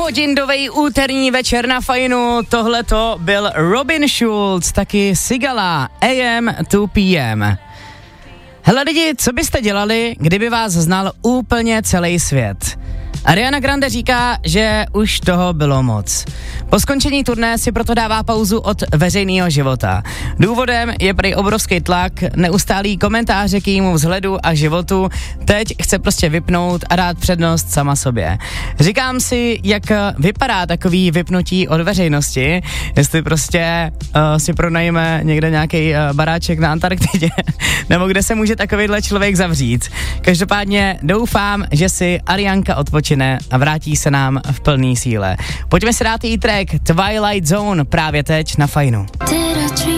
Hodindovej úterní večer na Fajnu, tohleto byl Robin Schulz, taky Sigala, AM to PM. Hele lidi, co byste dělali, kdyby vás znal úplně celý svět? Ariana Grande říká, že už toho bylo moc. Po skončení turné si proto dává pauzu od veřejného života. Důvodem je prý obrovský tlak, neustálý komentáře k jejímu vzhledu a životu. Teď chce prostě vypnout a dát přednost sama sobě. Říkám si, jak vypadá takový vypnutí od veřejnosti, jestli prostě si pronajme někde nějaký baráček na Antarktidě, nebo kde se může takovýhle člověk zavřít. Každopádně doufám, že si Arianka odpočine a vrátí se nám v plný síle. Pojďme si dát její track Twilight Zone právě teď na Fajnu.